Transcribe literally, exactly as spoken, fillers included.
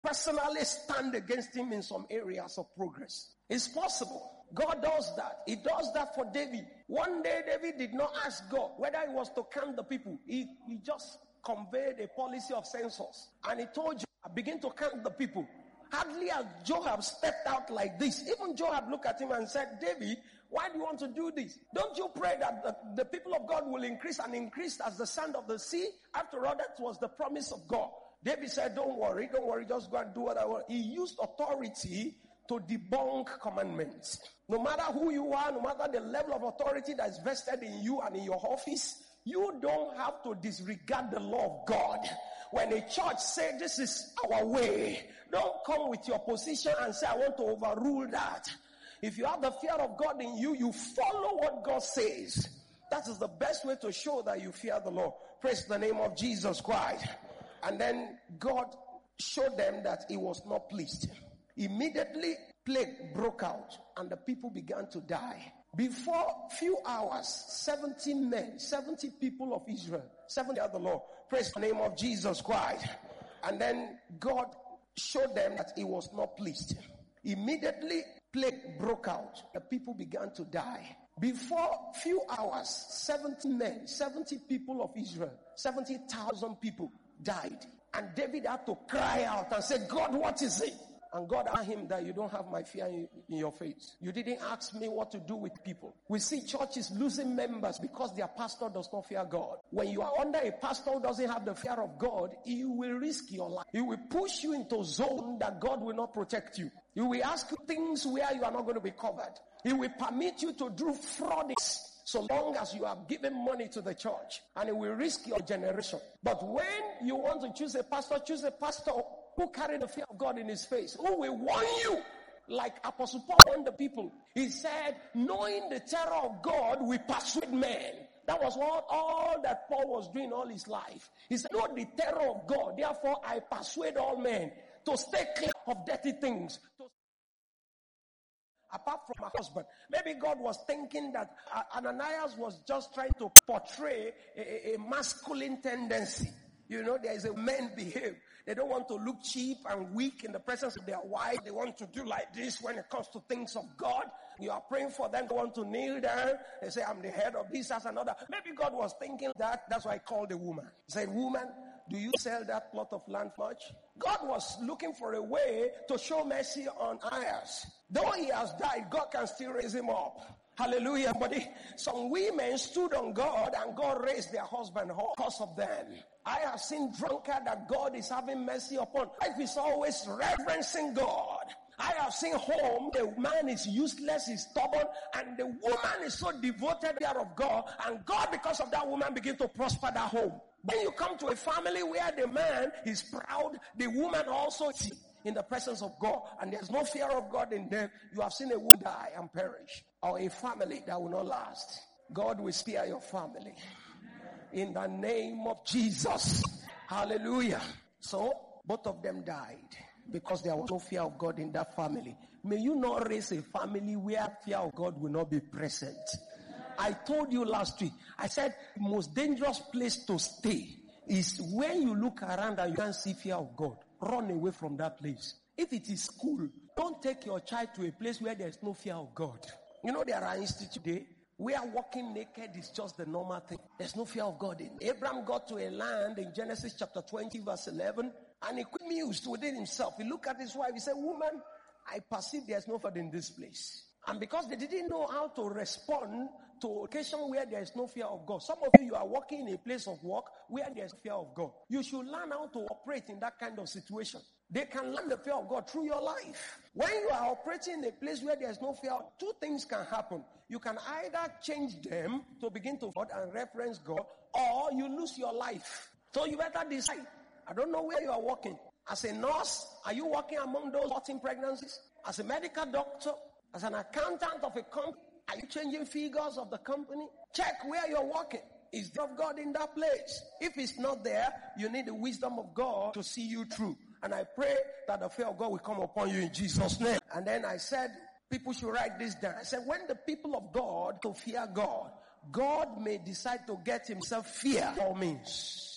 personally stand against him in some areas of progress. It's possible. God does that. He does that for David. One day David did not ask God whether he was to count the people. He, he just conveyed a policy of census. And he told Joab, begin to count the people. Hardly as Joab stepped out like this, even Joab looked at him and said, David, why do you want to do this? Don't you pray that the, the people of God will increase and increase as the sand of the sea? After all, that was the promise of God. David said, don't worry, don't worry, just go and do what I want. He used authority to debunk commandments. No matter who you are, no matter the level of authority that is vested in you and in your office, you don't have to disregard the law of God. When a church says this is our way, don't come with your position and say, I want to overrule that. If you have the fear of God in you, you follow what God says. That is the best way to show that you fear the Lord. Praise the name of Jesus Christ. And then God showed them that he was not pleased. Immediately, plague broke out and the people began to die. Before few hours, seventy men, seventy people of Israel, seventy of the Lord, praise the name of Jesus Christ. And then God showed them that he was not pleased. Immediately, plague broke out. The people began to die. Before few hours, seventy men, seventy people of Israel, seventy thousand people died. And David had to cry out and say, God, what is it? And God asked him that you don't have my fear in, in your face. You didn't ask me what to do with people. We see churches losing members because their pastor does not fear God. When you are under a pastor who doesn't have the fear of God, he will risk your life. He will push you into a zone that God will not protect you. He will ask you things where you are not going to be covered. He will permit you to do fraudings so long as you have given money to the church, and it will risk your generation. But when you want to choose a pastor, choose a pastor who carry the fear of God in his face, who will warn you, like Apostle Paul warned the people. He said, knowing the terror of God, we persuade men. That was what all that Paul was doing all his life. He said, know the terror of God, therefore I persuade all men to stay clear of dirty things. To Apart from my husband, maybe God was thinking that Ananias was just trying to portray a, a masculine tendency. You know, there is a men behave. They don't want to look cheap and weak in the presence of their wife. They want to do like this when it comes to things of God. You are praying for them. They want to kneel down. They say, I'm the head of this, as another. Maybe God was thinking that. That's why I called the woman. He said, woman, do you sell that plot of land much? God was looking for a way to show mercy on Ananias. Though he has died, God can still raise him up. Hallelujah, buddy. Some women stood on God and God raised their husband up because of them. I have seen drunkard that God is having mercy upon. Life is always reverencing God. I have seen home, the man is useless, he's stubborn, and the woman is so devoted to the fear of God, and God, because of that woman, begin to prosper that home. When you come to a family where the man is proud, the woman also is in the presence of God, and there's no fear of God in them, you have seen a woman die and perish, or a family that will not last. God will spare your family. In the name of Jesus. Hallelujah. So, both of them died because there was no fear of God in that family. May you not raise a family where fear of God will not be present. I told you last week, I said the most dangerous place to stay is when you look around and you can't see fear of God. Run away from that place. If it is school, don't take your child to a place where there is no fear of God. You know, there are institutes today where walking naked is just the normal thing. There's no fear of God in. Abraham got to a land in Genesis chapter twenty verse eleven, and he mused within himself. He looked at his wife. He said, woman, I perceive there's no fear in this place. And because they didn't know how to respond to occasion where there is no fear of God. Some of you, you are working in a place of work where there is fear of God. You should learn how to operate in that kind of situation. They can learn the fear of God through your life. When you are operating in a place where there is no fear, two things can happen. You can either change them to begin to God and reference God, or you lose your life. So you better decide. I don't know where you are working. As a nurse, are you working among those fourteen pregnancies? As a medical doctor, as an accountant of a company, are you changing figures of the company? Check where you're working. Is there of God in that place? If it's not there, you need the wisdom of God to see you through. And I pray that the fear of God will come upon you in Jesus' name. And then I said, people should write this down. I said, when the people of God to fear God, God may decide to get himself fear by all means.